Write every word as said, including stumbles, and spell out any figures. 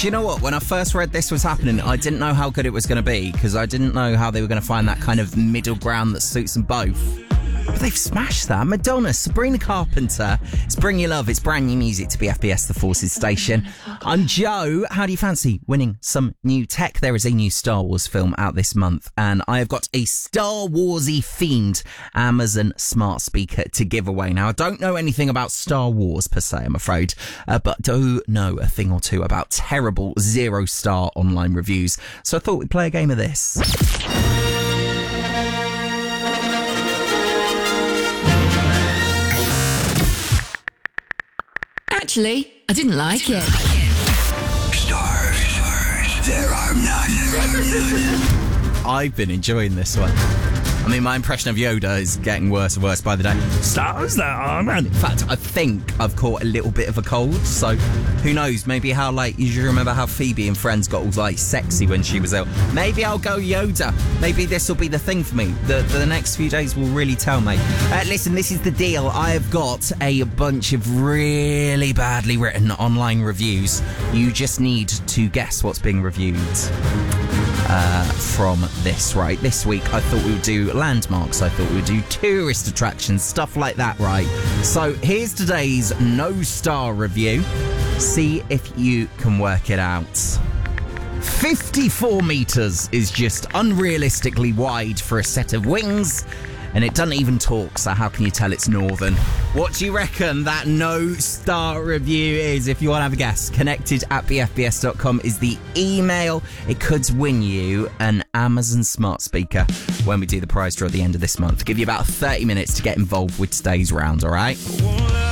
Do you know what? When I first read this was happening, I didn't know how good it was going to be because I didn't know how they were going to find that kind of middle ground that suits them both. But they've smashed that. Madonna, Sabrina Carpenter. It's Bring Your Love. It's brand new music to B F B S, the Forces station. I'm Joe. How do you fancy winning some new tech? There is a new Star Wars film out this month, and I have got a Star Warsy themed Amazon smart speaker to give away. Now, I don't know anything about Star Wars per se, I'm afraid, uh, but do know a thing or two about terrible zero-star online reviews. So I thought we'd play a game of this. Actually, I didn't like it. Stars, stars, there are none. I've been enjoying this one. I mean, my impression of Yoda is getting worse and worse by the day. Stars there are none. In fact, I think I've caught a little bit of a cold, so who knows? Maybe how, like, you remember how Phoebe in Friends got all, like, sexy when she was ill? Maybe I'll go Yoda. Maybe this will be the thing for me. The, the next few days will really tell me. Uh, listen, this is the deal. I have got a bunch of really badly written online reviews. You just need to guess what's being reviewed. Uh, from this, right? This week, I thought we would do landmarks. I thought we would do tourist attractions, stuff like that, right? So here's today's no-star review. See if you can work it out. fifty-four metres is just unrealistically wide for a set of wings, and it doesn't even talk, so how can you tell it's northern? What do you reckon that no-star review is? If you want to have a guess, connected at b f b s dot com is the email. It could win you an Amazon smart speaker when we do the prize draw at the end of this month. Give you about thirty minutes to get involved with today's round, all right?